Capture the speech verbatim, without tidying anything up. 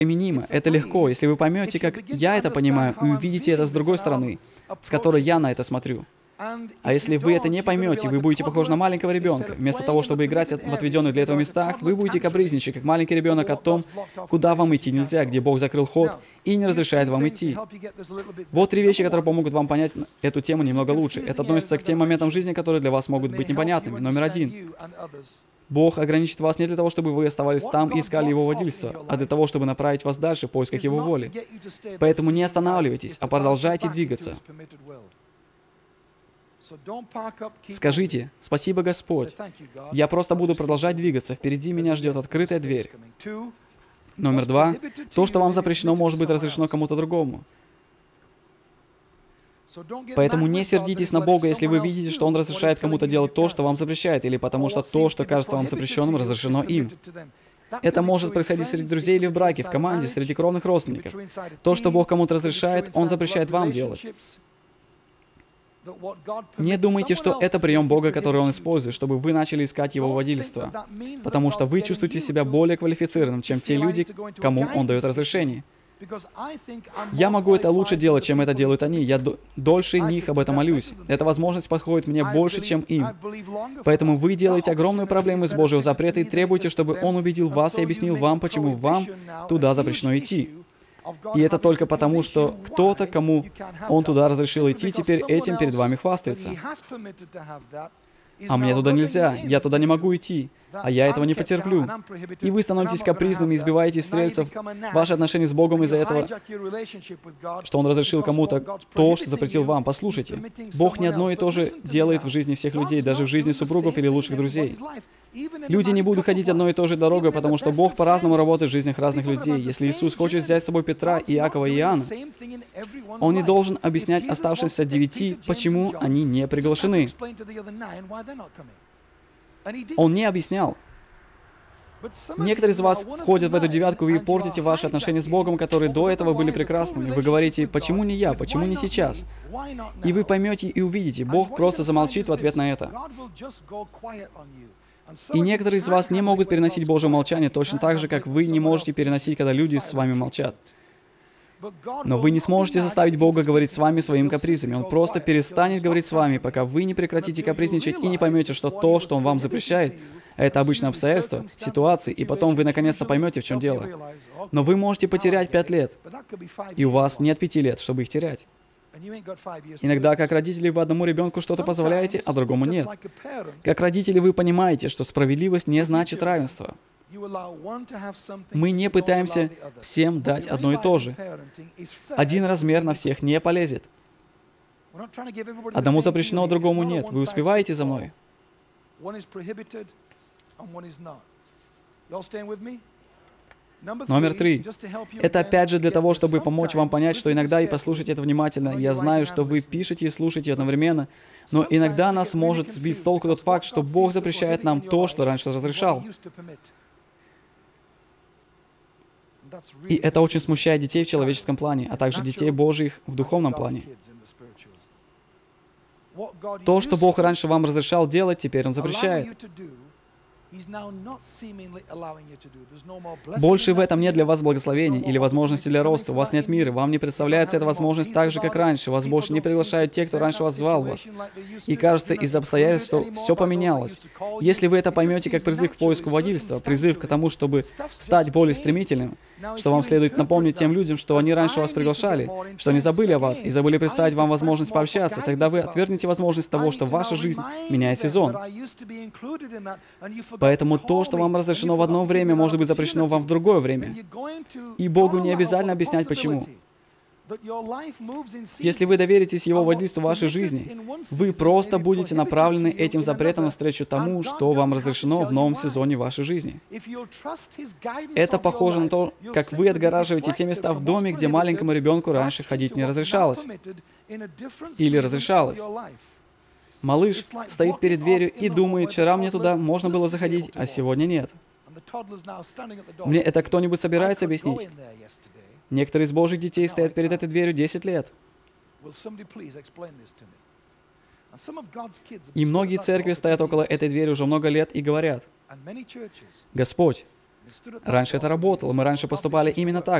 применимо, это легко, если вы поймете, как я это понимаю, и увидите это с другой стороны, с которой я на это смотрю. А если вы это не поймете, вы будете похожи на маленького ребенка. Вместо того, чтобы играть в отведенных для этого местах, вы будете капризничать, как маленький ребенок, о том, куда вам идти нельзя, где Бог закрыл ход и не разрешает вам идти. Вот три вещи, которые помогут вам понять эту тему немного лучше. Это относится к тем моментам жизни, которые для вас могут быть непонятными. Номер один. Бог ограничит вас не для того, чтобы вы оставались там и искали Его водительство, а для того, чтобы направить вас дальше в поисках Его воли. Поэтому не останавливайтесь, а продолжайте двигаться. Скажите: «Спасибо, Господь. Я просто буду продолжать двигаться. Впереди меня ждет открытая дверь». Номер два. То, что вам запрещено, может быть разрешено кому-то другому. Поэтому не сердитесь на Бога, если вы видите, что Он разрешает кому-то делать то, что вам запрещает, или потому что то, что кажется вам запрещенным, разрешено им. Это может происходить среди друзей или в браке, в команде, среди кровных родственников. То, что Бог кому-то разрешает, Он запрещает вам делать. Не думайте, что это прием Бога, который Он использует, чтобы вы начали искать Его водительство, потому что вы чувствуете себя более квалифицированным, чем те люди, кому Он дает разрешение. Я могу это лучше делать, чем это делают они. Я дольше них об этом молюсь. Эта возможность подходит мне больше, чем им. Поэтому вы делаете огромную проблему из Божьего запрета и требуете, чтобы Он убедил вас и объяснил вам, почему вам туда запрещено идти. И это только потому, что кто-то, кому Он туда разрешил идти, теперь этим перед вами хвастается. А мне туда нельзя, я туда не могу идти, а я этого не потерплю. И вы становитесь капризными, избиваете стрельцев. Ваши отношения с Богом из-за этого, что Он разрешил кому-то то, что запретил вам. Послушайте, Бог не одно и то же делает в жизни всех людей, даже в жизни супругов или лучших друзей. Люди не будут ходить одной и той же дорогой, потому что Бог по-разному работает в жизнях разных людей. Если Иисус хочет взять с собой Петра, Иакова и Иоанна, Он не должен объяснять оставшимся девяти, почему они не приглашены. Он не объяснял. Некоторые из вас входят в эту девятку, и вы портите ваши отношения с Богом, которые до этого были прекрасными. Вы говорите: «Почему не я? Почему не сейчас?» И вы поймете и увидите, Бог просто замолчит в ответ на это. И некоторые из вас не могут переносить Божье молчание точно так же, как вы не можете переносить, когда люди с вами молчат. Но вы не сможете заставить Бога говорить с вами своими капризами. Он просто перестанет говорить с вами, пока вы не прекратите капризничать и не поймете, что то, что Он вам запрещает, это обычные обстоятельства, ситуации, и потом вы наконец-то поймете, в чем дело. Но вы можете потерять пять лет, и у вас нет пяти лет, чтобы их терять. Иногда, как родители, вы одному ребенку что-то позволяете, а другому нет. Как родители, вы понимаете, что справедливость не значит равенство. Мы не пытаемся всем дать одно и то же. Один размер на всех не полезет. Одному запрещено, а другому нет. Вы успеваете за мной? Номер три. Это опять же для того, чтобы помочь вам понять, что иногда, и послушайте это внимательно, я знаю, что вы пишете и слушаете одновременно, но иногда нас может сбить с толку тот факт, что Бог запрещает нам то, что раньше разрешал. И это очень смущает детей в человеческом плане, а также детей Божьих в духовном плане. То, что Бог раньше вам разрешал делать, теперь Он запрещает. Больше в этом нет для вас благословений или возможности для роста. У вас нет мира. Вам не представляется эта возможность так же, как раньше. Вас больше не приглашают те, кто раньше вас звал вас. И кажется, из-за обстоятельств, что все поменялось. Если вы это поймете как призыв к поиску водительства, призыв к тому, чтобы стать более стремительным, что вам следует напомнить тем людям, что они раньше вас приглашали, что они забыли о вас и забыли представить вам возможность пообщаться, тогда вы отвергнете возможность того, что ваша жизнь меняет сезон. Поэтому то, что вам разрешено в одно время, может быть запрещено вам в другое время. И Богу не обязательно объяснять, почему. Если вы доверитесь Его водительству в вашей жизни, вы просто будете направлены этим запретом навстречу тому, что вам разрешено в новом сезоне вашей жизни. Это похоже на то, как вы отгораживаете те места в доме, где маленькому ребенку раньше ходить не разрешалось. Или разрешалось. Малыш стоит перед дверью и думает: вчера мне туда можно было заходить, а сегодня нет. Мне это кто-нибудь собирается объяснить? Некоторые из Божьих детей стоят перед этой дверью десять лет. И многие церкви стоят около этой двери уже много лет и говорят: «Господь, Раньше это работало, мы раньше поступали именно так.